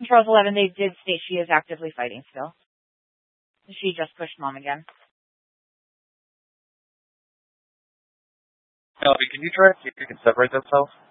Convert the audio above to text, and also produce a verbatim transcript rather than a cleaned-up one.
Charles eleven, they did state she is actively fighting still. She just pushed Mom again. Elby, can you try to see if you can separate themselves?